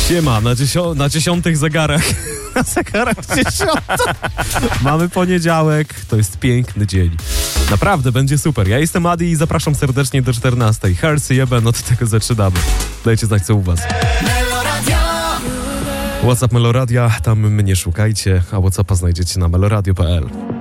Siema, na 10 zegarach. Na zegarach 10. Mamy poniedziałek, to jest piękny dzień. Naprawdę, będzie super. Ja jestem Adi i zapraszam serdecznie do 14. Hersy jeben, od tego zaczynamy. Dajcie znać, co u was. WhatsApp Meloradia, tam mnie szukajcie, a WhatsAppa znajdziecie na meloradio.pl.